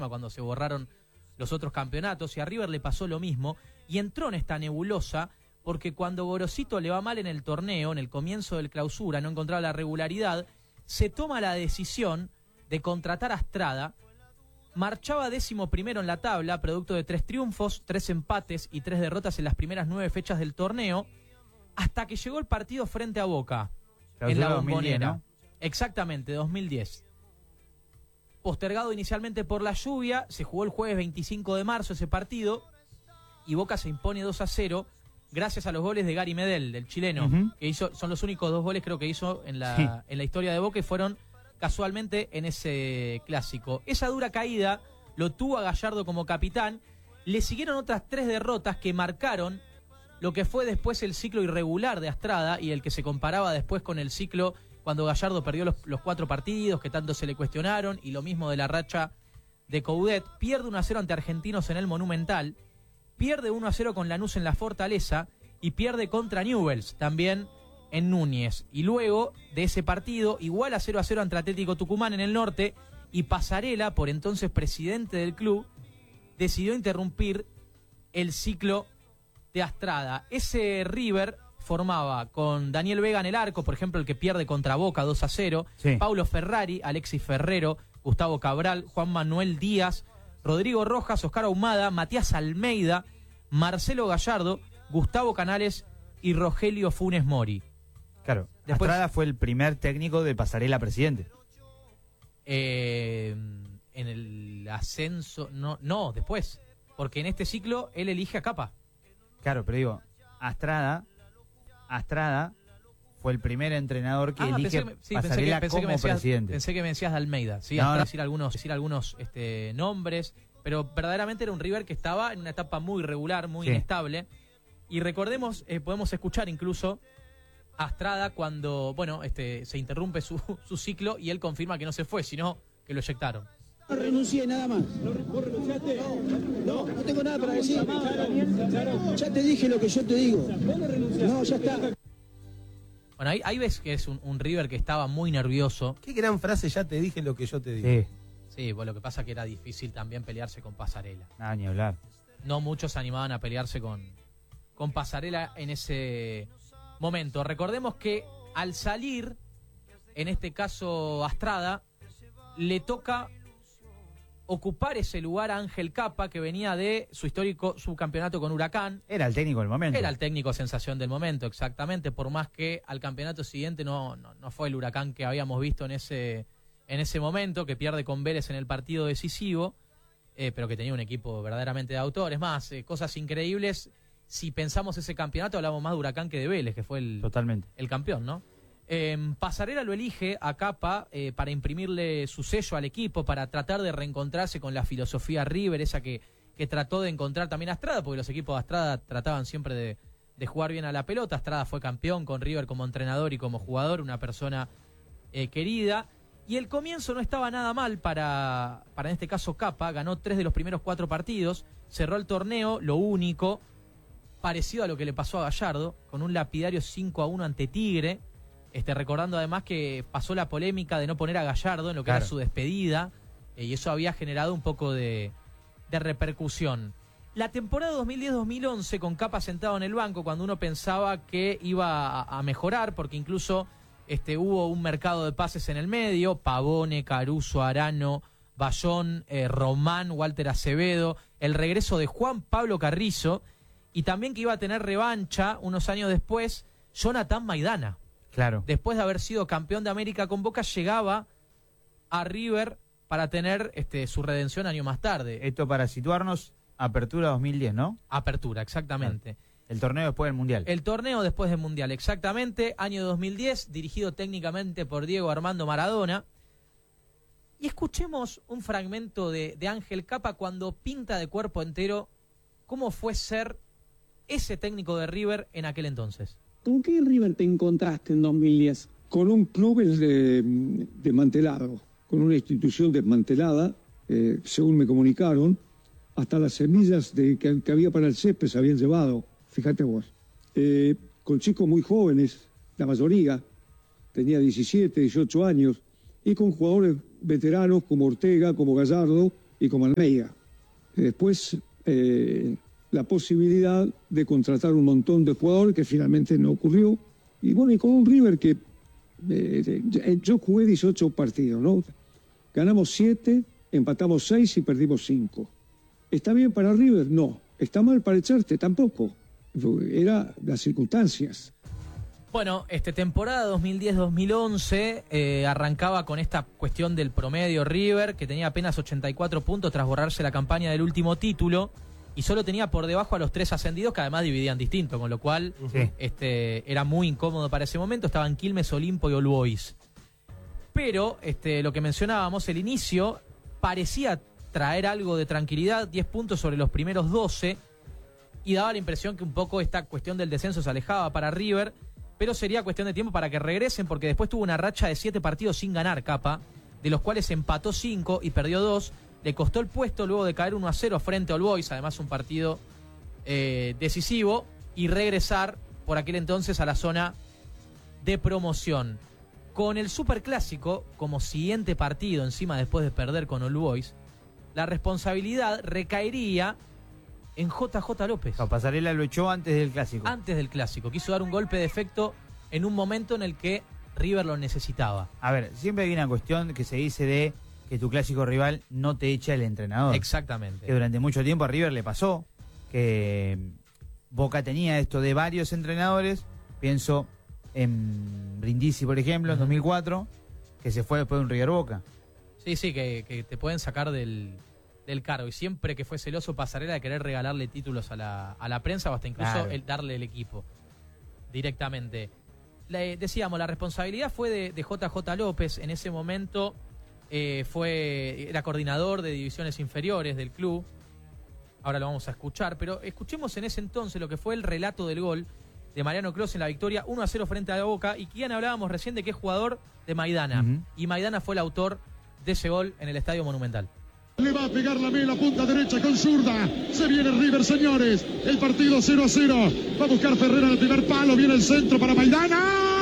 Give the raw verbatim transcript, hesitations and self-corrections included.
última cuando se borraron los otros campeonatos, y a River le pasó lo mismo, y entró en esta nebulosa porque cuando Gorosito le va mal en el torneo, en el comienzo del clausura, no encontraba la regularidad, se toma la decisión de contratar a Astrada. Marchaba décimo primero en la tabla, producto de tres triunfos, tres empates y tres derrotas en las primeras nueve fechas del torneo, hasta que llegó el partido frente a Boca, clausura en la Bombonera. dos mil diez, ¿no? Exactamente, dos mil diez. Postergado inicialmente por la lluvia, se jugó el jueves veinticinco de marzo ese partido, y Boca se impone dos a cero, gracias a los goles de Gary Medel, del chileno, uh-huh. que hizo, son los únicos dos goles creo que hizo en la, sí. en la historia de Boca, y fueron casualmente en ese clásico. Esa dura caída lo tuvo a Gallardo como capitán, le siguieron otras tres derrotas que marcaron lo que fue después el ciclo irregular de Astrada, y el que se comparaba después con el ciclo cuando Gallardo perdió los, los cuatro partidos que tanto se le cuestionaron, y lo mismo de la racha de Coudet. Pierde uno a cero ante Argentinos en el Monumental, pierde uno a cero con Lanús en la Fortaleza, y pierde contra Newell's también en Núñez. Y luego de ese partido, igual a cero a cero ante Atlético Tucumán en el norte, y Pasarela, por entonces presidente del club, decidió interrumpir el ciclo de Astrada. Ese River formaba con Daniel Vega en el arco, por ejemplo, el que pierde contra Boca dos a cero, sí. Paulo Ferrari, Alexis Ferrero, Gustavo Cabral, Juan Manuel Díaz, Rodrigo Rojas, Oscar Ahumada, Matías Almeida, Marcelo Gallardo, Gustavo Canales y Rogelio Funes Mori. Claro, después, Astrada fue el primer técnico de Pasarela presidente. Eh, en el ascenso, no, no, después, porque en este ciclo él elige a Capa. Claro, pero digo, Astrada, Astrada fue el primer entrenador que ah, elige pensé, sí, Pasarela pensé que, pensé como que decías, presidente. Pensé que me decías de Almeida, sí, no, hasta no. decir algunos, decir algunos este, nombres, pero verdaderamente era un River que estaba en una etapa muy irregular, muy sí. inestable. Y recordemos, eh, podemos escuchar incluso a Astrada cuando, bueno, este, se interrumpe su, su ciclo, y él confirma que no se fue, sino que lo eyectaron. No renuncié, nada más. ¿Vos renunciaste? No, no tengo nada para decir. Ya te dije lo que yo te digo. No, ya está. Bueno, ahí, ahí ves que es un, un River que estaba muy nervioso. Qué gran frase, ya te dije lo que yo te digo. Sí, sí, bueno, lo que pasa es que era difícil también pelearse con Pasarela. Nada, ni hablar. No muchos se animaban a pelearse con, con Pasarela en ese momento. Recordemos que al salir, en este caso Astrada, le toca ocupar ese lugar a Ángel Capa, que venía de su histórico subcampeonato con Huracán. Era el técnico del momento. Era el técnico sensación del momento, exactamente, por más que al campeonato siguiente no, no, no fue el Huracán que habíamos visto en ese, en ese momento, que pierde con Vélez en el partido decisivo, eh, pero que tenía un equipo verdaderamente de autor. Es más, eh, cosas increíbles, si pensamos ese campeonato hablamos más de Huracán que de Vélez, que fue el, Totalmente. el campeón, ¿no? Eh, Pasarela lo elige a Capa eh, para imprimirle su sello al equipo, para tratar de reencontrarse con la filosofía River, esa que, que trató de encontrar también Astrada, porque los equipos de Astrada trataban siempre de, de jugar bien a la pelota. Astrada fue campeón con River como entrenador y como jugador, una persona eh, querida, y el comienzo no estaba nada mal para, para en este caso Capa. Ganó tres de los primeros cuatro partidos, cerró el torneo, lo único parecido a lo que le pasó a Gallardo, con un lapidario cinco a uno ante Tigre. Este, recordando además que pasó la polémica de no poner a Gallardo en lo que claro. era su despedida, eh, y eso había generado un poco de, de repercusión. La temporada dos mil diez dos mil once, con Capa sentado en el banco, cuando uno pensaba que iba a, a mejorar, porque incluso este, hubo un mercado de pases en el medio, Pavone, Caruso, Arano, Bayón, eh, Román, Walter Acevedo, el regreso de Juan Pablo Carrizo, y también que iba a tener revancha unos años después, Jonathan Maidana. Claro. Después de haber sido campeón de América con Boca, llegaba a River para tener este, su redención año más tarde. Esto para situarnos, apertura dos mil diez, ¿no? Apertura, exactamente. Claro. El torneo después del Mundial. El torneo después del Mundial, exactamente. Año dos mil diez, dirigido técnicamente por Diego Armando Maradona. Y escuchemos un fragmento de, de Ángel Capa cuando pinta de cuerpo entero cómo fue ser ese técnico de River en aquel entonces. ¿Con qué River te encontraste en dos mil diez? Con un club eh, desmantelado, con una institución desmantelada, eh, según me comunicaron, hasta las semillas de, que, que había para el césped se habían llevado, fíjate vos. Eh, con chicos muy jóvenes, la mayoría, tenía diecisiete, dieciocho años, y con jugadores veteranos como Ortega, como Gallardo, y como Almeida. Después, eh, la posibilidad de contratar un montón de jugadores que finalmente no ocurrió. Y bueno, y con un River que eh, yo jugué dieciocho partidos, ¿no? Ganamos siete, empatamos seis y perdimos cinco. ¿Está bien para River? No. ¿Está mal para echarte? Tampoco. Era las circunstancias. Bueno, este temporada dos mil diez dos mil once eh, arrancaba con esta cuestión del promedio River, que tenía apenas ochenta y cuatro puntos tras borrarse la campaña del último título, y solo tenía por debajo a los tres ascendidos, que además dividían distinto, con lo cual sí. este, era muy incómodo para ese momento. Estaban Quilmes, Olimpo y All Boys. Pero este, lo que mencionábamos, el inicio parecía traer algo de tranquilidad, diez puntos sobre los primeros doce, y daba la impresión que un poco esta cuestión del descenso se alejaba para River, pero sería cuestión de tiempo para que regresen, porque después tuvo una racha de siete partidos sin ganar, Capa, de los cuales empató cinco y perdió dos. Le costó el puesto luego de caer uno a cero frente a All Boys, además un partido eh, decisivo, y regresar por aquel entonces a la zona de promoción. Con el Superclásico como siguiente partido encima después de perder con All Boys, la responsabilidad recaería en J J López. No, Pasarela lo echó antes del Clásico. Antes del Clásico. Quiso dar un golpe de efecto en un momento en el que River lo necesitaba. A ver, siempre hay una cuestión que se dice de que tu clásico rival no te echa el entrenador. Exactamente. Que durante mucho tiempo a River le pasó, que Boca tenía esto de varios entrenadores. Pienso en Brindisi, por ejemplo, uh-huh. en dos mil cuatro, que se fue después de un River Boca. Sí, sí, que, que te pueden sacar del... del cargo, y siempre que fue celoso Pasarela de querer regalarle títulos a la, a la prensa o hasta incluso claro. el, darle el equipo directamente. Le, decíamos, la responsabilidad fue de, de J J López. En ese momento eh, fue era coordinador de divisiones inferiores del club. Ahora lo vamos a escuchar, pero escuchemos en ese entonces lo que fue el relato del gol de Mariano Clos en la victoria uno a cero frente a la Boca, y quien hablábamos recién de que es jugador de Maidana, uh-huh. y Maidana fue el autor de ese gol en el Estadio Monumental. Le va a pegar la mela, punta derecha con zurda. Se viene River, señores. El partido cero a cero. Va a buscar Ferrera en el primer palo. Viene el centro para Maidana.